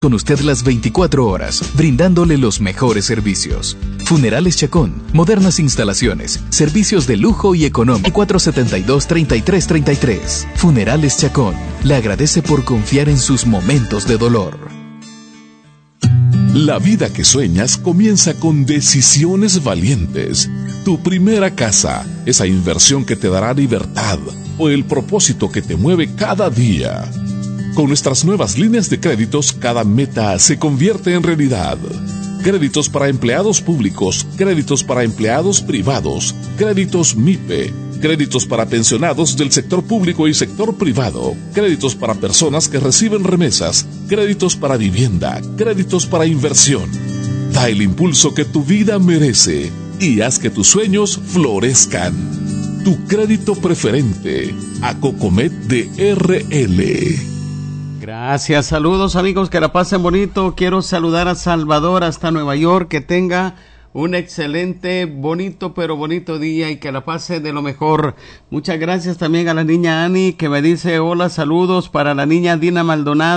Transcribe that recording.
Con usted las 24 horas, brindándole los mejores servicios. Funerales Chacón, modernas instalaciones, servicios de lujo y económico. 472-3333. Funerales Chacón, le agradece por confiar en sus momentos de dolor. La vida que sueñas comienza con decisiones valientes. Tu primera casa, esa inversión que te dará libertad, o el propósito que te mueve cada día. Con nuestras nuevas líneas de créditos, cada meta se convierte en realidad. Créditos para empleados públicos, créditos para empleados privados, créditos MIPE, créditos para pensionados del sector público y sector privado, créditos para personas que reciben remesas, créditos para vivienda, créditos para inversión. Da el impulso que tu vida merece y haz que tus sueños florezcan. Tu crédito preferente, Acocomet de RL. Gracias, saludos amigos, que la pasen bonito. Quiero saludar a Salvador hasta Nueva York, que tenga un excelente, bonito día y que la pase de lo mejor. Muchas gracias también a la niña Ani, que me dice hola, saludos para la niña Dina Maldonado.